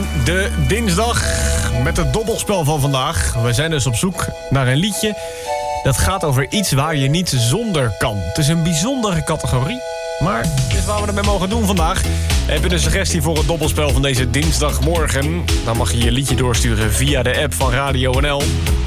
de dinsdag met het dobbelspel van vandaag. We zijn dus op zoek naar een liedje dat gaat over iets waar je niet zonder kan. Het is een bijzondere categorie, maar het is waar we het mee mogen doen vandaag. Heb je een suggestie voor het dobbelspel van deze dinsdagmorgen? Dan mag je je liedje doorsturen via de app van Radio NL.